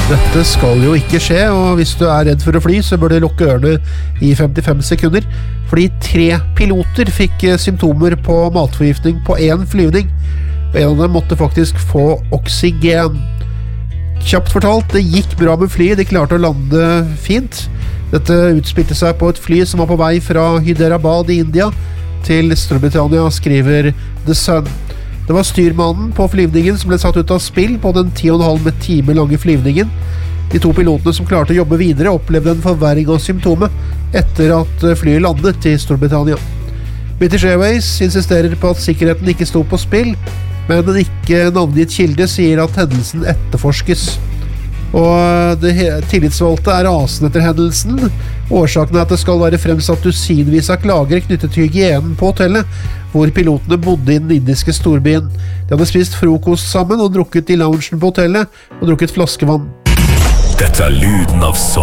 Dette skal jo ikke skje, og hvis du er redd for å fly, så bør du lukke ørene i 55 sekunder, fordi 3 piloter fikk symptomer på matforgiftning på en flyvning, og en av dem måtte faktisk få oksygen. Kjapt fortalt, det gikk bra med flyet, de klarte å lande fint. Dette utspilte seg på et fly som var på vei fra Hyderabad i India til Storbritannia, skriver The Sun. Det var styrmannen på flyvningen som ble satt ut av spill på den 10,5 time lange flyvningen. De 2 pilotene som klarte å jobbe videre opplevde en forverring av symptomet etter at flyet landet i Storbritannia. British Airways insisterer på at sikkerheten ikke sto på spill, men en ikke navngitt kilde sier at hendelsen etterforskes. Og det tillitsvalgte er rasende etter hendelsen. Årsaken er at det skal være fremsatt dusinvis av klager knyttet til hygienen på hotellet, hvor pilotene bodde i den indiske storbyen. De hadde spist frokost sammen og drukket i loungen på hotellet og drukket flaskevann. Dette er lyden av sommer.